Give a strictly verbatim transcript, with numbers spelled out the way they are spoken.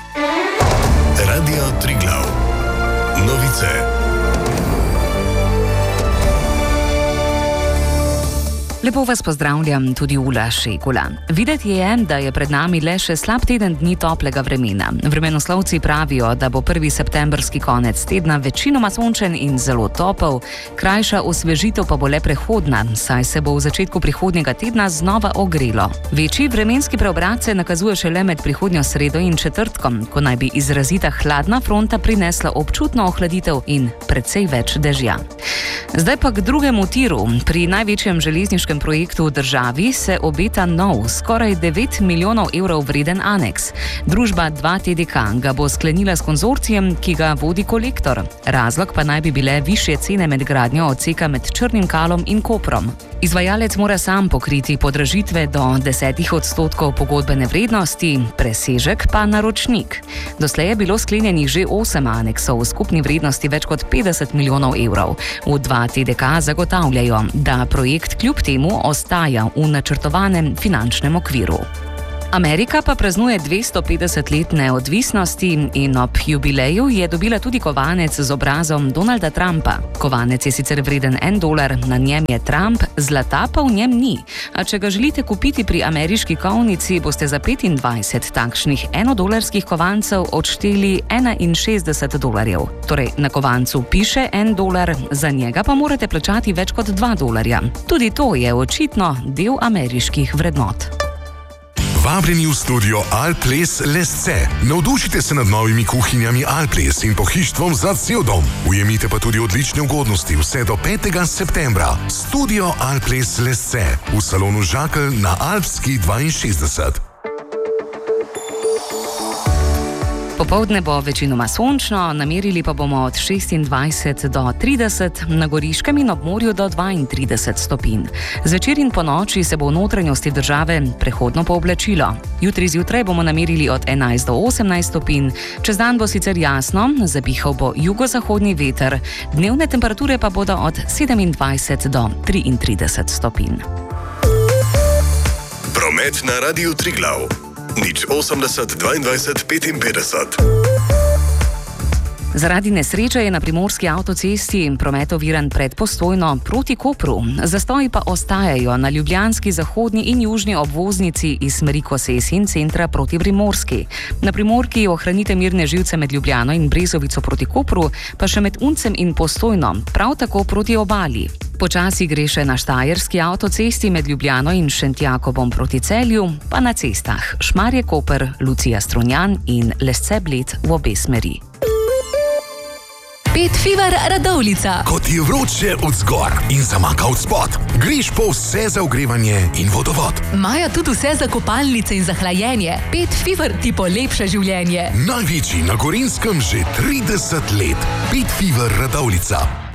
Radio Triglav. Novice. Lepo vas pozdravljam, tudi Ula Šegula. Videti je, da je pred nami le še slab teden dni toplega vremena. Vremenoslovci pravijo, da bo prvi septembrski konec tedna večinoma sončen in zelo topel, krajša osvežitev pa bo le prehodna, saj se bo v začetku prihodnjega tedna znova ogrelo. Večji vremenski preobrat se nakazuje šele med prihodnjo sredo in četrtkom, ko naj bi izrazita hladna fronta prinesla občutno ohladitev in precej več dežja. Zdaj pa k drugemu tiru. Pri največjem železniškem projektu v državi se obeta nov, skoraj devet milijonov evrov vreden aneks. Družba dva T D K ga bo sklenila s konzorcijem, ki ga vodi Kolektor. Razlog pa naj bi bile višje cene med gradnjo odseka med Črnim Kalom in Koprom. Izvajalec mora sam pokriti podražitve do desetih odstotkov pogodbene vrednosti, presežek pa naročnik. Doslej je bilo sklenjenih že osem aneksov v skupni vrednosti več kot petdeset milijonov evrov. V dva T D K zagotavljajo, da projekt kljub temu ostaja v načrtovanem finančnem okviru. Amerika pa praznuje dvesto petdeset let neodvisnosti in ob jubileju je dobila tudi kovanec z obrazom Donalda Trumpa. Kovanec je sicer vreden en dolar, na njem je Trump, zlata pa v njem ni. A če ga želite kupiti pri ameriški kovnici, boste za petindvajset takšnih enodolarskih kovancev odšteli enainšestdeset dolarjev. Torej, na kovancu piše en dolar, za njega pa morate plačati več kot dva dolarja. Tudi to je očitno del ameriških vrednot. Vabljeni v studio Alples Lesce. Navdušite se nad novimi kuhinjami Alples in pohištvom za cel dom. Ujemite pa tudi odlične ugodnosti vse do petega septembra. Studio Alples Lesce v salonu Žakelj na Alpski dvainšestdeset. Popoldne bo večinoma sončno, namerili pa bomo od šestindvajset do trideset, na Goriškem in ob morju do dvaintrideset stopinj. Zvečer in ponoči se bo v notranjosti države prehodno pooblačilo. Jutri zjutraj bomo namerili od enajst do osemnajst stopinj, čez dan bo sicer jasno, zapihal bo jugozahodni veter, dnevne temperature pa bodo od sedemindvajset do triintrideset stopinj. Promet na Radiu Triglav. Nič osemdeset dvaindvajset petinpetdeset. Zaradi nesreče je na primorski avtocesti promet oviran pred Postojno proti Kopru. Zastoji pa ostajajo na ljubljanski zahodni in južni obvoznici iz smeri Koses in centra proti Primorski. Na Primorki ohranite mirne živce med Ljubljano in Brezovico proti Kopru, pa še med Uncem in Postojno, prav tako proti obali. Počasi gre še na štajerski avtocesti med Ljubljano in Šentjakobom proti Celju, pa na cestah Šmarje-Koper, Lucija-Strunjan in Lesce-Bled v obe smeri. Pet Fever Radovljica. Kot je vroče od zgor in zamaka od spod, greš po vse za ogrevanje in vodovod. Imajo tudi vse za kopalnice in za hlajenje. Pet Fever ti polepša življenje. Največji na Gorenjskem že trideset let. Pet Fever Radovljica.